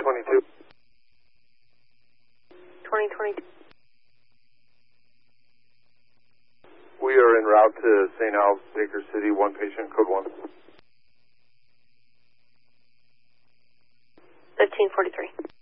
2022. 2022. We are en route to St. Al's, Baker City, one patient, code 1. 1543.